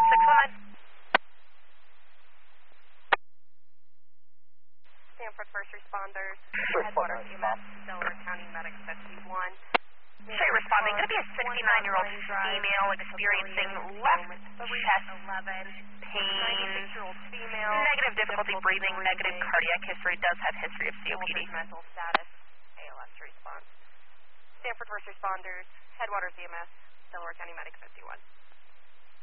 619. Sanford First Responders, Headwaters EMS, Delaware County Medic 51. Say responding. Going to be a 69-year-old female experiencing left chest pain, negative difficulty breathing, negative cardiac history, does have history of COPD. Mental status, ALS response. Sanford First Responders, Headwaters EMS, Delaware County Medic 51.